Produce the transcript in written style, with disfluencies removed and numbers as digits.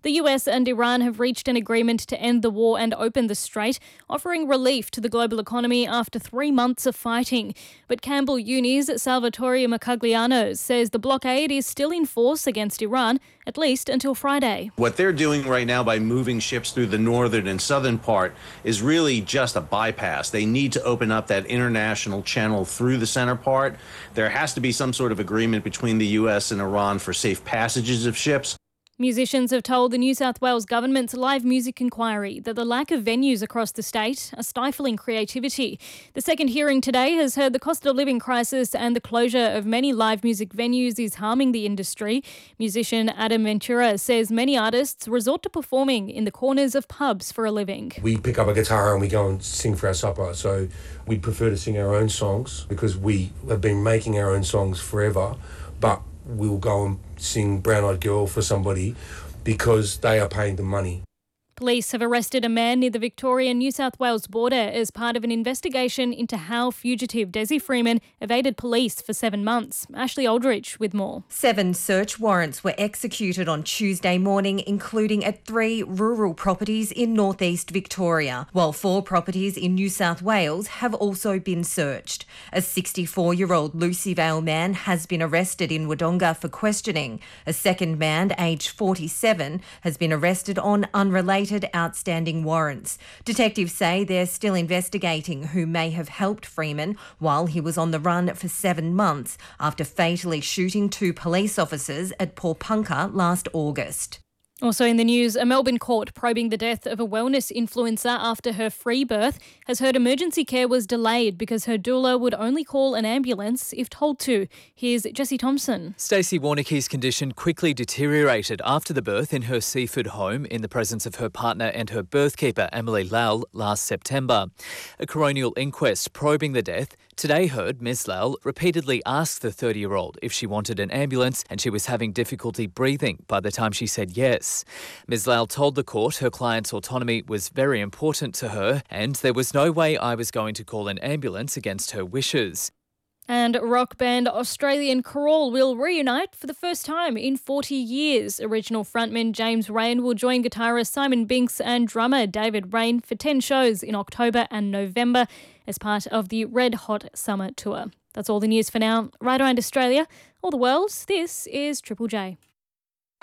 The US and Iran have reached an agreement to end the war and open the strait, offering relief to the global economy after 3 months of fighting. But Campbell Uni's Salvatore Mercogliano says the blockade is still in force against Iran, at least until Friday. What they're doing right now by moving ships through the northern and southern part is really just a bypass. They need to open up that international channel through the center part. There has to be some sort of agreement between the US and Iran for safe passages of ships. Musicians have told the New South Wales government's live music inquiry that the lack of venues across the state are stifling creativity. The second hearing today has heard the cost of living crisis and the closure of many live music venues is harming the industry. Musician Adam Ventura says many artists resort to performing in the corners of pubs for a living. We pick up a guitar and we go and sing for our supper, so we prefer to sing our own songs because we have been making our own songs forever, but we'll go and sing Brown Eyed Girl for somebody because they are paying the money. Police have arrested a man near the Victorian-New South Wales border as part of an investigation into how fugitive Desi Freeman evaded police for 7 months. Ashley Aldridge with more. 7 search warrants were executed on Tuesday morning, including at 3 rural properties in northeast Victoria, while 4 properties in New South Wales have also been searched. A 64-year-old Lucy Vale man has been arrested in Wodonga for questioning. A second man, aged 47, has been arrested on unrelated outstanding warrants. Detectives say they're still investigating who may have helped Freeman while he was on the run for 7 months after fatally shooting 2 police officers at Paulpunka last August. Also in the news, a Melbourne court probing the death of a wellness influencer after her free birth has heard emergency care was delayed because her doula would only call an ambulance if told to. Here's Jesse Thompson. Stacey Warnicki's condition quickly deteriorated after the birth in her Seaford home in the presence of her partner and her birthkeeper, Emily Lowell, last September. A coronial inquest probing the death today heard Ms Lowell repeatedly ask the 30-year-old if she wanted an ambulance and she was having difficulty breathing by the time she said yes. Ms Lowell told the court her client's autonomy was very important to her and there was no way I was going to call an ambulance against her wishes. And rock band Australian Crawl will reunite for the first time in 40 years. Original frontman James Rain will join guitarist Simon Binks and drummer David Rain for 10 shows in October and November as part of the Red Hot Summer Tour. That's all the news for now. Right around Australia, all the world, this is Triple J.